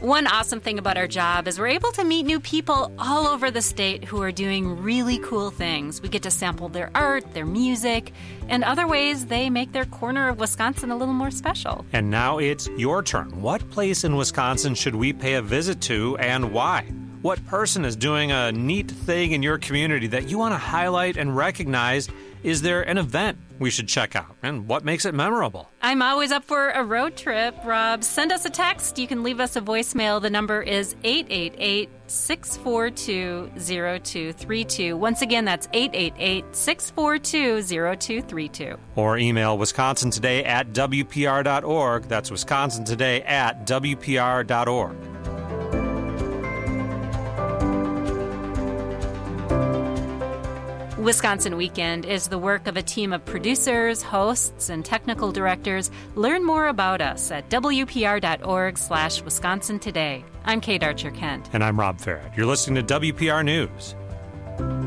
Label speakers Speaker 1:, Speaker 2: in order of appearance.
Speaker 1: One awesome thing about our job is we're able to meet new people all over the state who are doing really cool things. We get to sample their art, their music, and other ways they make their corner of Wisconsin a little more special.
Speaker 2: And now it's your turn. What place in Wisconsin should we pay a visit to, and why? What person is doing a neat thing in your community that you want to highlight and recognize? Is there an event we should check out? And what makes it memorable?
Speaker 1: I'm always up for a road trip, Rob. Send us a text. You can leave us a voicemail. The number is 888-642-0232. Once again, that's 888-642-0232.
Speaker 2: Or email wisconsintoday@wpr.org. That's wisconsintoday@wpr.org.
Speaker 1: Wisconsin Weekend is the work of a team of producers, hosts, and technical directors. Learn more about us at wpr.org/Wisconsin Today. I'm Kate Archer-Kent.
Speaker 2: And I'm Rob Farrett. You're listening to WPR News.